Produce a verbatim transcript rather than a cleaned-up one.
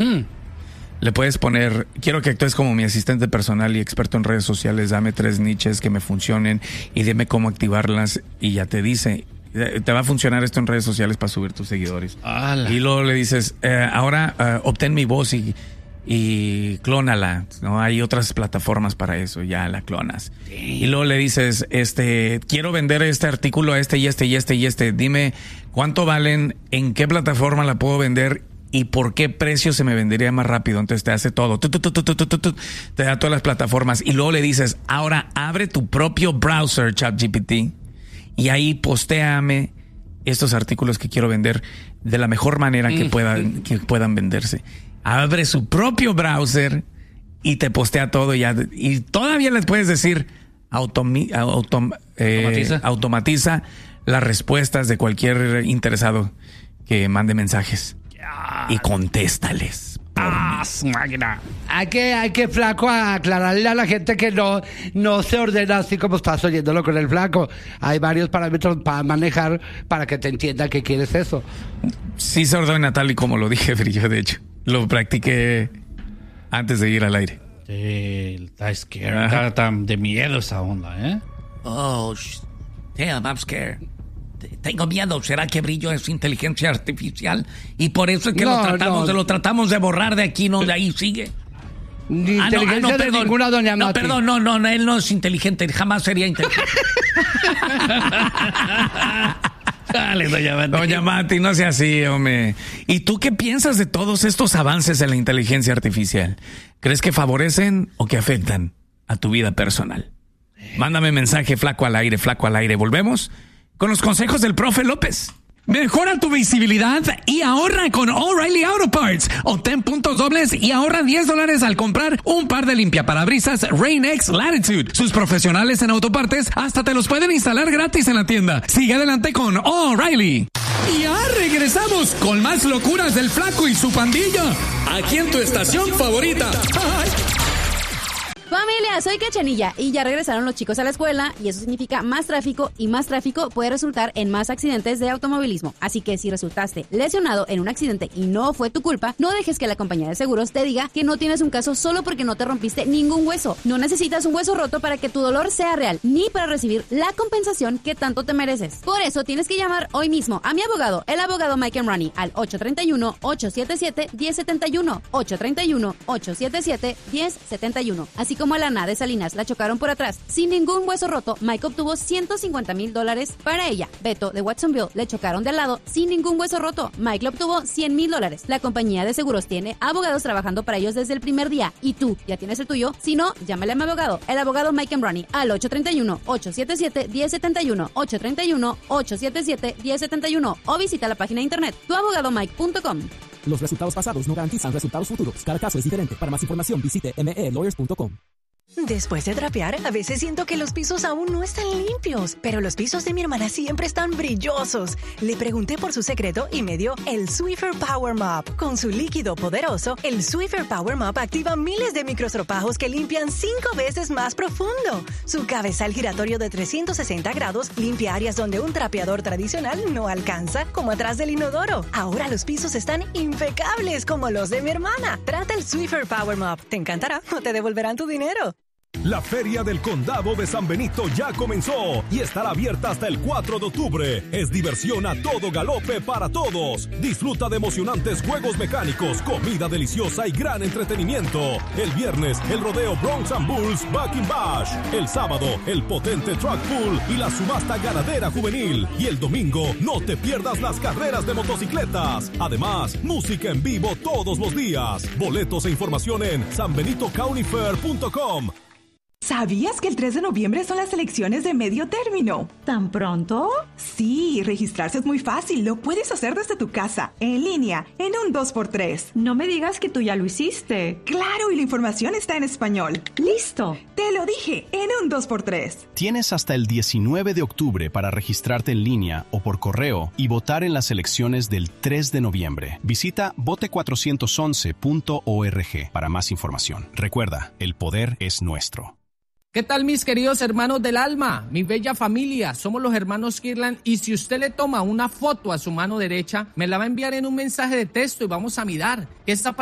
Hmm. Le puedes poner, quiero que actúes como mi asistente personal y experto en redes sociales, dame tres niches que me funcionen y dime cómo activarlas y ya te dice, te va a funcionar esto en redes sociales para subir tus seguidores. ¡Hala! Y luego le dices, eh, ahora uh, obtén mi voz y, y clónala, ¿no? Hay otras plataformas para eso, ya la clonas. Sí. Y luego le dices, este, quiero vender este artículo a este y este y este y este, dime cuánto valen, en qué plataforma la puedo vender y por qué precio se me vendería más rápido. Entonces te hace todo, tu, tu, tu, tu, tu, tu, tu, te da todas las plataformas y luego le dices, ahora abre tu propio browser, ChatGPT, y ahí postéame estos artículos que quiero vender de la mejor manera que puedan, que puedan venderse. Abre su propio browser y te postea todo ya, y todavía les puedes decir automi, autom, eh, automatiza. automatiza las respuestas de cualquier interesado que mande mensajes y contéstales. ¡Ah, máquina! Hay que, hay que, flaco, aclararle a la gente que no, no se ordena así como estás oyéndolo con el flaco. Hay varios parámetros para manejar para que te entienda que quieres eso. Sí se ordena tal y como lo dije, yo de hecho. Lo practiqué antes de ir al aire. Sí, está scared. Está, está de miedo esa onda, ¿eh? Oh, damn, I'm scared. Tengo miedo. ¿Será que Brillo es inteligencia artificial? Y por eso es que no, lo tratamos, no. lo tratamos de borrar de aquí, no de ahí sigue. Ni ah, inteligencia no, ah, no, perdón, de ninguna doña Mati. No, perdón, no, no, no, él no es inteligente. Jamás sería inteligente. Dale, doña Mati. Doña Mati, no sea así, hombre. ¿Y tú qué piensas de todos estos avances en la inteligencia artificial? ¿Crees que favorecen o que afectan a tu vida personal? Mándame mensaje, flaco al aire, flaco al aire. Volvemos con los consejos del profe López. Mejora tu visibilidad y ahorra con O'Reilly Auto Parts. Obtén puntos dobles y ahorra diez dólares al comprar un par de limpiaparabrisas Rain-X Latitude. Sus profesionales en autopartes hasta te los pueden instalar gratis en la tienda. Sigue adelante con O'Reilly. Y ya regresamos con más locuras del flaco y su pandilla. Aquí en tu estación favorita. ¡Ay! Familia, soy Cachanilla y ya regresaron los chicos a la escuela y eso significa más tráfico y más tráfico puede resultar en más accidentes de automovilismo. Así que si resultaste lesionado en un accidente y no fue tu culpa, no dejes que la compañía de seguros te diga que no tienes un caso solo porque no te rompiste ningún hueso. No necesitas un hueso roto para que tu dolor sea real, ni para recibir la compensación que tanto te mereces. Por eso tienes que llamar hoy mismo a mi abogado, el abogado Mike Emrani, al ocho tres uno, ocho siete siete, uno cero siete uno, ocho tres uno, ocho siete siete, uno cero siete uno. Así como a Lana de Salinas la chocaron por atrás sin ningún hueso roto, Mike obtuvo ciento cincuenta mil dólares para ella. Beto de Watsonville le chocaron de al lado sin ningún hueso roto, Mike le obtuvo cien mil dólares. La compañía de seguros tiene abogados trabajando para ellos desde el primer día y tú ya tienes el tuyo. Si no, llámale a mi abogado, el abogado Mike Emrani, al ocho tres uno, ocho siete siete, uno cero siete uno, ocho tres uno, ocho siete siete, uno cero siete uno o visita la página de internet tu abogado mike punto com. Los resultados pasados no garantizan resultados futuros. Cada caso es diferente. Para más información visite m e lawyers punto com. Después de trapear, a veces siento que los pisos aún no están limpios, pero los pisos de mi hermana siempre están brillosos. Le pregunté por su secreto y me dio el Swiffer Power Mop. Con su líquido poderoso, el Swiffer Power Mop activa miles de microestropajos que limpian cinco veces más profundo. Su cabezal giratorio de trescientos sesenta grados limpia áreas donde un trapeador tradicional no alcanza, como atrás del inodoro. Ahora los pisos están impecables como los de mi hermana. Trata el Swiffer Power Mop. Te encantará o te devolverán tu dinero. La Feria del Condado de San Benito ya comenzó y estará abierta hasta el cuatro de octubre. Es diversión a todo galope para todos. Disfruta de emocionantes juegos mecánicos, comida deliciosa y gran entretenimiento. El viernes, el rodeo Bronx and Bulls Back in Bash. El sábado, el potente Truck Pool y la subasta ganadera juvenil. Y el domingo, no te pierdas las carreras de motocicletas. Además, música en vivo todos los días. Boletos e información en san benito county fair punto com. ¿Sabías que el tres de noviembre son las elecciones de medio término? ¿Tan pronto? Sí, registrarse es muy fácil. Lo puedes hacer desde tu casa, en línea, en un dos por tres. No me digas que tú ya lo hiciste. Claro, y la información está en español. ¡Listo! Te lo dije, en un dos por tres. Tienes hasta el diecinueve de octubre para registrarte en línea o por correo y votar en las elecciones del tres de noviembre. Visita vote cuatrocientos once punto org para más información. Recuerda, el poder es nuestro. ¿Qué tal, mis queridos hermanos del alma? Mi bella familia, somos los hermanos Kirlan y si usted le toma una foto a su mano derecha, me la va a enviar en un mensaje de texto y vamos a mirar qué está pasando.